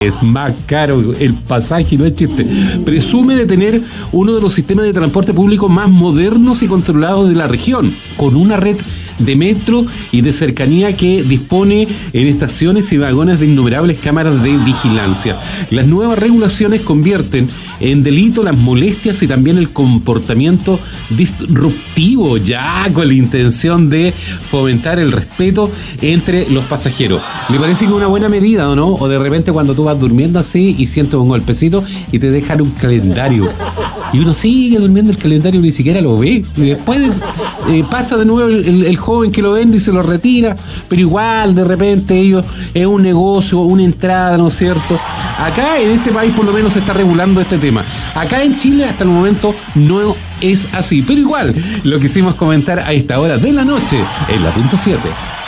Es más caro el pasaje, no es chiste. Presume de tener uno de los sistemas de transporte público más modernos y controlados de la región, con una red de metro y de cercanía que dispone en estaciones y vagones de innumerables cámaras de vigilancia. Las nuevas regulaciones convierten en delito las molestias y también el comportamiento disruptivo, ya con la intención de fomentar el respeto entre los pasajeros. Me parece que es una buena medida, ¿o no? O de repente cuando tú vas durmiendo así y sientes un golpecito y te dejan un calendario. Y uno sigue durmiendo, el calendario ni siquiera lo ve. Y después pasa de nuevo el joven que lo vende y se lo retira. Pero igual, de repente, ellos es un negocio, una entrada, ¿no es cierto? Acá en este país por lo menos se está regulando este tema. Acá en Chile hasta el momento no es así. Pero igual, lo quisimos comentar a esta hora de la noche en la punto 7.